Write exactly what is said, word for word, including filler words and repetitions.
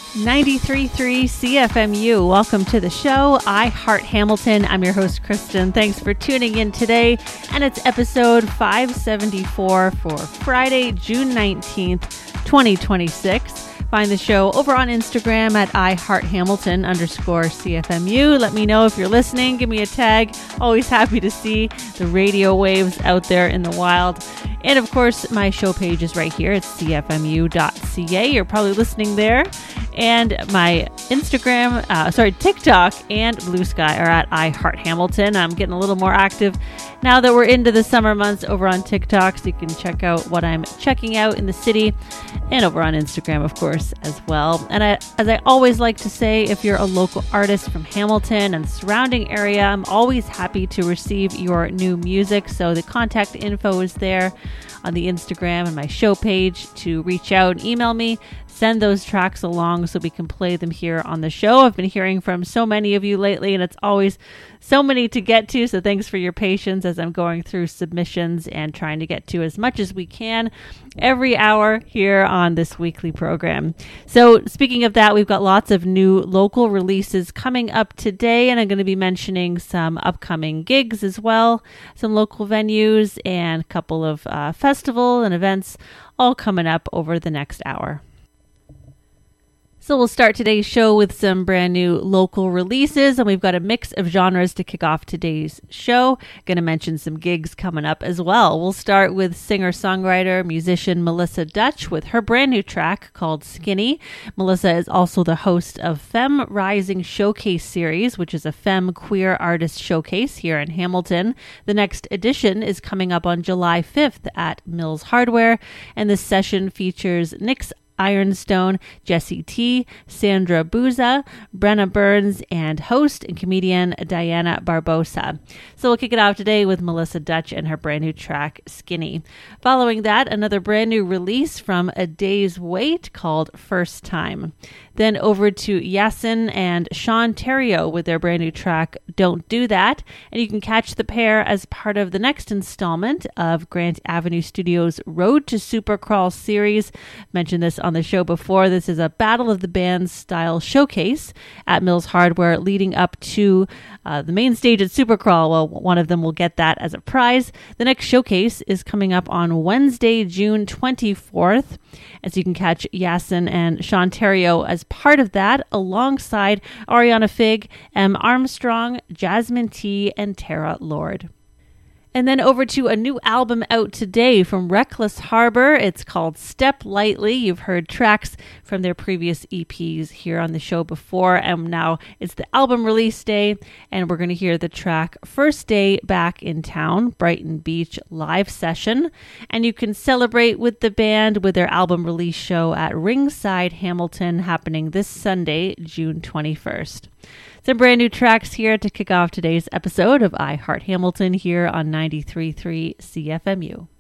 ninety-three point three C F M U. Welcome to the show. I Heart Hamilton. I'm your host, Kristen. Thanks for tuning in today. And it's episode five seventy-four for Friday, June nineteenth, twenty twenty-six. Find the show over on Instagram at iHeartHamilton underscore CFMU. Let me know if you're listening. Give me a tag. Always happy to see the radio waves out there in the wild. And of course, my show page is right here. It's c f m u dot c a. You're probably listening there. And my Instagram, uh, sorry, TikTok and Blue Sky are at iHeartHamilton. I'm getting a little more active now that we're into the summer months over on TikTok, so you can check out what I'm checking out in the city, and over on Instagram, of course, as well. And I, as I always like to say, if you're a local artist from Hamilton and surrounding area, I'm always happy to receive your new music. So the contact info is there on the Instagram and my show page to reach out and email me. Send those tracks along so we can play them here on the show. I've been hearing from so many of you lately, and it's always so many to get to. So thanks for your patience as I'm going through submissions and trying to get to as much as we can every hour here on this weekly program. So speaking of that, we've got lots of new local releases coming up today, and I'm going to be mentioning some upcoming gigs as well, some local venues, and a couple of uh, festival and events all coming up over the next hour. So we'll start today's show with some brand new local releases, and we've got a mix of genres to kick off today's show. Going to mention some gigs coming up as well. We'll start with singer-songwriter, musician Melissa Dutch with her brand new track called Skinny. Melissa is also the host of Femme Rising Showcase Series, which is a femme queer artist showcase here in Hamilton. The next edition is coming up on July fifth at Mills Hardware, and this session features Nick's Ironstone, Jessie T, Sandra Buza, Brenna Burns, and host and comedian Diana Barbosa. So we'll kick it off today with Melissa Dutch and her brand new track, Skinny. Following that, another brand new release from A Day's Wait called First Time. Then over to Yasin and Sean Terrio with their brand new track, Don't Do That. And you can catch the pair as part of the next installment of Grant Avenue Studios' Road to Supercrawl series. Mentioned this on the show before. This is a Battle of the Bands style showcase at Mills Hardware leading up to uh, the main stage at Supercrawl. Well, one of them will get that as a prize. The next showcase is coming up on Wednesday, June twenty-fourth. As you can catch Yasin and Sean Terrio as part of that, alongside Ariana Fig, M. Armstrong, Jasmine T, and Tara Lord. And then over to a new album out today from Reckless Harbor. It's called Step Lightly. You've heard tracks from their previous E Ps here on the show before, and now it's the album release day, and we're going to hear the track First Day Back in Town, Brighton Beach live session. And you can celebrate with the band with their album release show at Ringside Hamilton happening this Sunday, June twenty-first. Some brand new tracks here to kick off today's episode of I Heart Hamilton here on ninety-three point three C F M U.